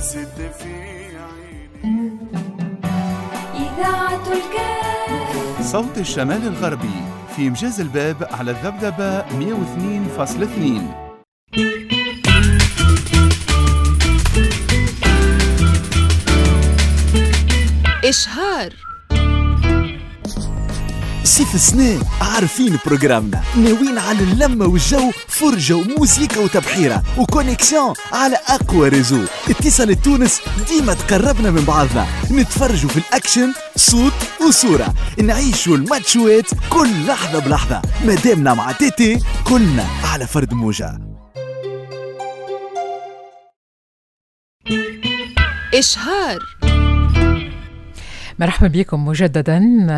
ست في عيني. إذاعة الكاف صوت الشمال الغربي في مجاز الباب على الذبذبة 102.2. إشهار صيف السنة عارفين بروجرامنا، ناويين على اللمة والجو، فرجة وموسيقى وتبحيرة وكونيكسيون على أقوى ريزو. اتصال تونس ديما تقربنا من بعضنا، نتفرجوا في الأكشن صوت وصورة، نعيشوا الماتشوات كل لحظة بلحظة، مادامنا مع تيتي كلنا على فرد موجة. إشهار مرحبا بكم مجددا.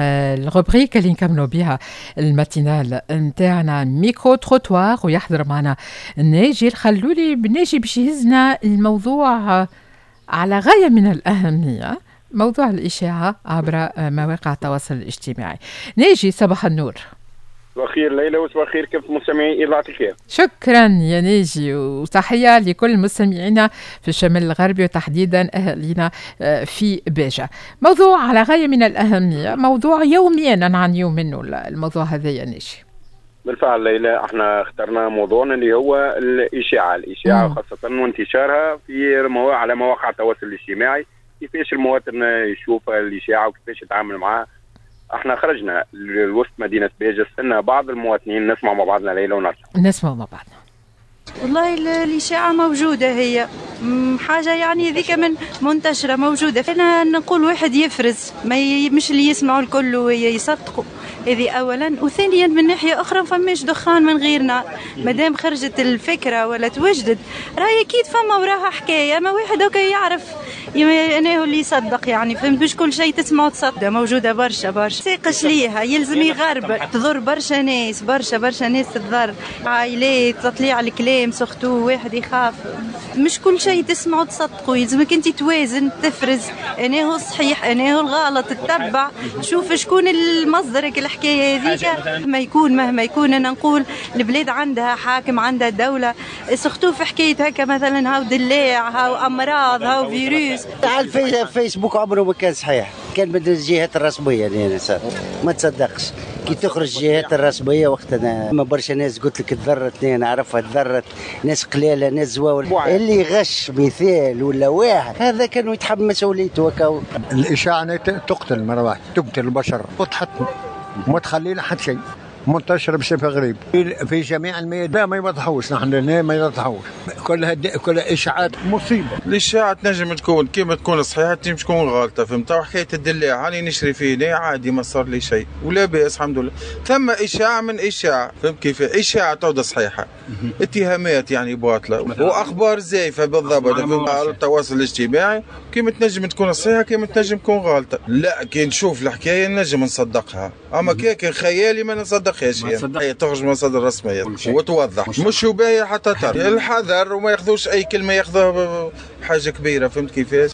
الغبريك اللي نكملوا بها الماتينال نتاعنا ميكرو تروتوار، ويحضر معنا ناجي الخلولي. بناجي باش يهزنا الموضوع على غاية من الأهمية، موضوع الإشاعة عبر مواقع التواصل الاجتماعي. ناجي صباح النور. صباح الخير ليلى وصباح الخير كيف مستمعي إذاعة الكاف. شكرا يا ناجي، وتحية لكل مستمعينا في الشمال الغربي وتحديدا أهالينا في باجة. موضوع على غاية من الأهمية، موضوع يوميا نعنيو منه الموضوع هذا يا ناجي. بالفعل ليلى، احنا اخترنا موضوعنا اللي هو الإشاعة خاصة وانتشارها في على مواقع التواصل الاجتماعي، كيفاش المواطن يشوف الإشاعة وكيفاش يتعامل معها. احنا خرجنا لوسط مدينة باجة، استنى بعض المواطنين نسمع مع بعضنا ليلى ونرجع نسمع مع بعضنا. والله الإشاعة موجودة، هي حاجة يعني ذيك من منتشرة موجودة. فأنا نقول واحد يفرز، مش اللي يسمعوا الكل ويصدقوا، هذه أولا. وثانيا من ناحية أخرى فماش دخان من غير نار، مادام خرجت الفكرة ولا توجدت راهي أكيد فما وراها حكاية. ما واحد هكا يعرف أنا هو اللي يصدق، يعني فهمت، مش كل شيء تسمعوا تصدق. موجودة برشا ساقش ليها، يلزم يغرب، تضر برشا ناس، برشا ناس تضر، عائلات تطلع الكلام سختو، واحد يخاف. مش كل شيء تسمعوا تصدقوا، يلزمك انت توازن، تفرز انا هو الصحيح انا هو الغلط، تتبع شوف شكون المصدرك الحكايه هذيك. مهما يكون انا نقول البلاد عندها حاكم، عندها دوله، سختو في حكايه هكا مثلا هاو دلاع، هاو امراض، هاو فيروس. على فيسبوك عمره ما كان صحيح، كان من الجهات الرسميه يعني ما تصدقش. كي تخرج الجهات الرسميه وقتها ما برشا ناس قلت لك تضرت، انا نعرفها تضرت، ناس قليله ناس زواول. اللي غش مثال ولا واحد هذا كانوا يتحمل مسؤوليته. وكاو الاشاعه تقتل مره واحده، تقتل البشر وتحط وما تخلي له حتى شيء، منتشره بصفه غريب في جميع الميادين. لا ما يوضحوش، نحن هنا ما يوضحوش، كلها اشاعات مصيبه. الاشاعه تنجم تكون كيما تكون صحيحه، تنجم تكون غلطه، فهمت؟ وحكايه الدلاع اللي نشري فيه عادي، ما صار لي شيء ولا بأس الحمد لله. ثم اشاعه من اشاعه، فهمت كيف؟ اشاعه تعود صحيحه، اتهامات يعني باطله واخبار زائفه بالضبط على التواصل الاجتماعي، كيما تنجم تكون صحيحه كيما تنجم تكون غلطه. لا كي نشوف الحكايه نجم نصدقها، اما كي خيالي ما نصدق. هي تخرج من مصادر رسميه وتوضح، مش باهي حتى ترى الحذر وما ياخذوش اي كلمه ياخذوها حاجه كبيره، فهمت كيفاش؟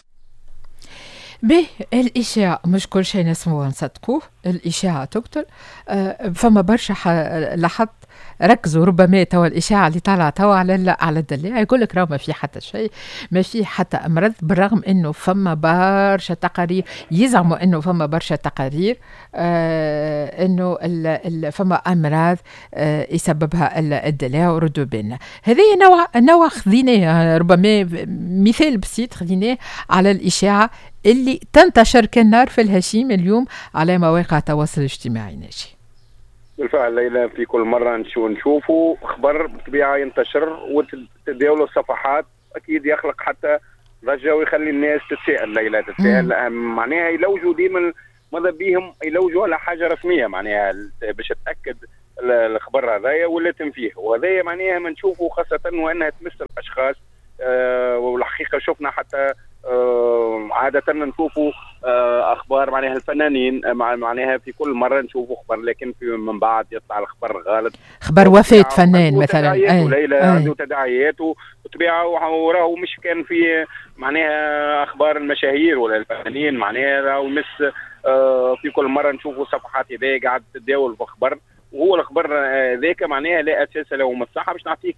به الإشاعة مش كل شيء نسموه نصدقوه، الإشاعة تقتل. فما برشا لاحظت ركزوا ربما توا الإشاعة اللي طالعة توا على الدلاع، يقول لك راه ما في حتى شيء، ما في حتى أمراض، بالرغم إنه فما برشا تقارير يزعموا إنه فما برشا تقارير إنه فما أمراض يسببها الدلاع. وردوا بالنا هذه نوع خذيناه، ربما مثال بسيط خذيناه على الإشاعة اللي تنتشر كالنار في الهشيم اليوم على مواقع التواصل الاجتماعي. ناجي بالفعل ليلى، في كل مرة نشوفوا خبر بطبيعة ينتشر وتداولوا الصفحات، أكيد يخلق حتى ضجة ويخلي الناس تتساءل. ليلى تتساءل معناها يلوجوا ديما ماذا بيهم يلوجوا على حاجة رسمية، معناها باش تأكد الخبر هذايا ولا تنفيه، وهذايا معناها ما نشوفوا خاصة وأنها تمس الأشخاص. والحقيقة شفنا حتى عادة نشوفوا أخبار معناها الفنانين، معناها في كل مرة نشوفوا خبر، لكن من بعد يطلع الخبر غلط، خبر وفاة فنان مثلا. ليلى عنده تداعيات وطبيعة، وراهو مش كان في معناها أخبار المشاهير ولا الفنانين، معناها راهو مس في كل مرة نشوفوا صفحات هذه قاعد تتداول بخبر، وهو الخبر ذاك معناها لا أساس له من الصحة. باش نعطيك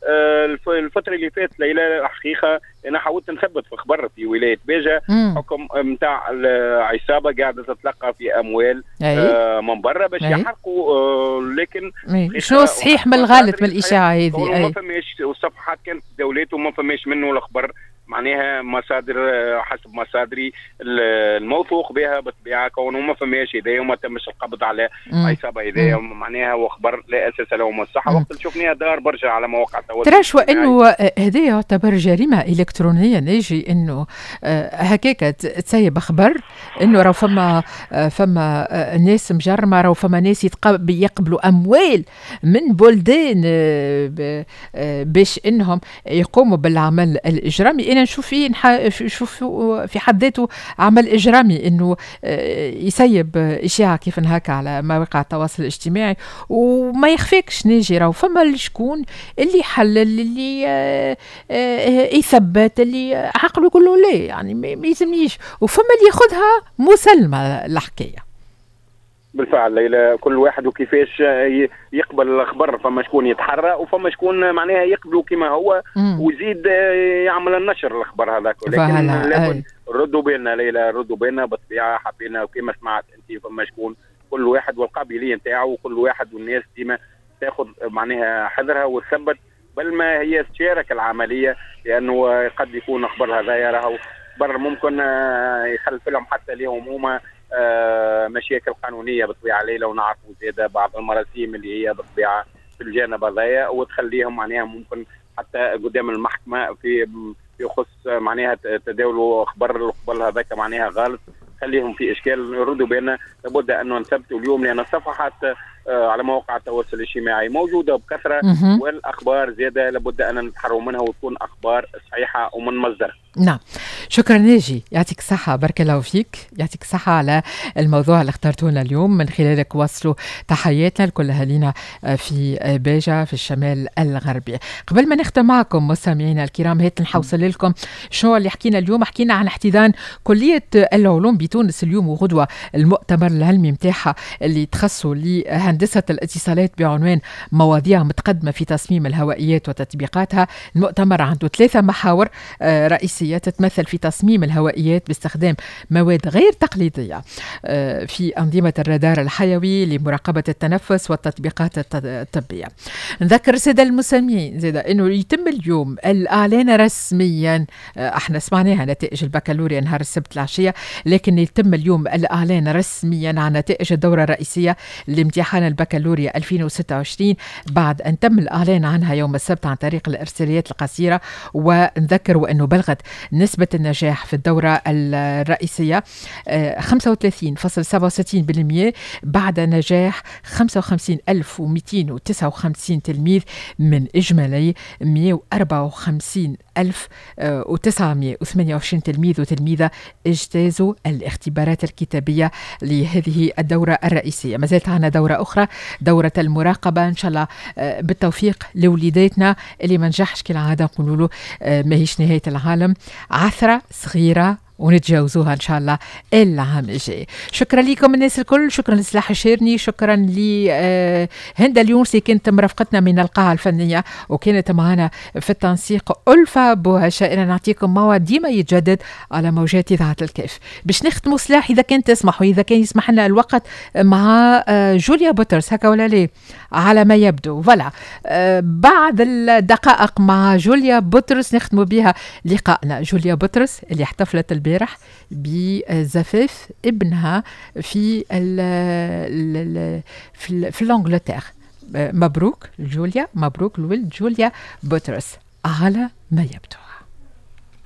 الفتره اللي فاتت ليلى حقيقه انا حاولت نثبت في خبر في ولايه بيجا حكم نتاع عصابه قاعده تتلقى في اموال من برا باش يحرقوا لكن شنو صحيح من الغالط من الاشاعه هذه؟ ما فماش والصفحات كانت دولات وما فماش منه الخبر معناها مصادر حسب مصادري الموثوق بها بالطبيعه كونه ما فماش هدايا وما تمش القبض على عصابه هدايا معناها وخبر لا اساس له من الصحه وقت شفناها دار برشا على مواقع التواصل ترى شو انه هدايا يعتبر جريمه الكترونيه نجي انه هكاك تسيب خبر انه راه فما ناس مجرمه راه فما ناس يقبلوا اموال من بلدان باش انهم يقوموا بالعمل الاجرامي. انا نشوف في حد ذاته عمل اجرامي انه يسيب اشاعه كيف هكا على مواقع التواصل الاجتماعي وما يخفيكش نيجي راهو فما شكون اللي يحلل اللي يثبت اللي عقله كله لا يعني ما يلزمنيش وفما اللي ياخذها مسلمه الحكايه. بالفعل ليلى كل واحد وكيفاش يقبل الخبر فما شكون يتحرى وفما شكون معناها يقبلوا كما هو ويزيد يعمل النشر الخبر هذاك ولكن لابد ردوا بالنا ليلى ردوا بالنا بالطبيعه حبينا وكما سمعت انت فما شكون كل واحد والقابليه نتاعو وكل واحد والناس ديما تاخذ معناها حذرها وتثبت بل ما هي تشارك العمليه لانه قد يكون خبر هذايا راهو خبر ممكن يخلف لهم حتى ليهم هما مشاكل قانونيه بالطبيعه ليلى ونعرفوا زاده بعض المراسيم اللي هي بالطبيعه في الجانب هذايا وتخليهم معناها ممكن حتى قدام المحكمه في يخص معناها تداولوا الخبر هذاك معناها غلط خليهم في اشكال يردوا بيننا لابد انه نثبتوا اليوم لان الصفحات على مواقع التواصل الاجتماعي موجوده بكثره والاخبار زاده لابد ان نتحروا منها وتكون اخبار صحيحه ومن مصدر. نعم شكرا ناجي يعطيك الصحة بارك الله فيك يعطيك الصحة على الموضوع اللي اخترته لنا اليوم من خلالك وصلوا تحياتنا لكل أهالينا في بيجا في الشمال الغربي. قبل ما نختم معكم مستمعينا الكرام هيت نحوصل لكم شنو اللي حكينا اليوم. حكينا عن احتضان كلية العلوم بتونس اليوم وغدوة المؤتمر العلمي متاعها اللي تخصوا لهندسة الاتصالات بعنوان مواضيع متقدمة في تصميم الهوائيات وتطبيقاتها. المؤتمر عنده 3 محاور رئيسية تتمثل في تصميم الهوائيات باستخدام مواد غير تقليدية في أنظمة الرادار الحيوي لمراقبة التنفس والتطبيقات الطبية. نذكر سادة المستمعين زيادة أنه يتم اليوم الإعلان رسميا احنا سمعناها نتائج البكالوريا نهار السبت العشية لكن يتم اليوم الإعلان رسميا عن نتائج الدورة الرئيسية لامتحان البكالوريا 2026 بعد أن تم الإعلان عنها يوم السبت عن طريق الإرساليات القصيرة. ونذكر أنه بلغت نسبة النجاح في الدورة الرئيسية 35.67% بعد نجاح 55,259 تلميذ من إجمالي 154,928 تلميذ وتلميذة اجتازوا الاختبارات الكتابية لهذه الدورة الرئيسية. ما زالت عنا دورة أخرى دورة المراقبة إن شاء الله بالتوفيق لوليداتنا اللي ما نجحش كالعادة نقولوا له ما هيش نهاية العالم عثرة صغيرة ونتجاوزوها إن شاء الله العام الجاي. شكرا لكم الناس الكل شكرا لسلاح الشيرني شكرا لهند اليونسي كانت مرافقتنا من القاعة الفنية وكانت معنا في التنسيق ألفة بوهشة. نعطيكم موعد ديما يتجدد على موجات إذاعة الكيف باش نختموا سلاح إذا كان تسمحوا إذا كان يسمح لنا الوقت مع جوليا بوترس هكا ولا ليه على ما يبدو فوالا بعد الدقائق مع جوليا بوترس نختموا بها لقائنا. جوليا بوترس اللي احتفلت البارح بزفاف ابنها في الانجلترا. مبروك جوليا مبروك الولد جوليا بوترس على ما يبدو.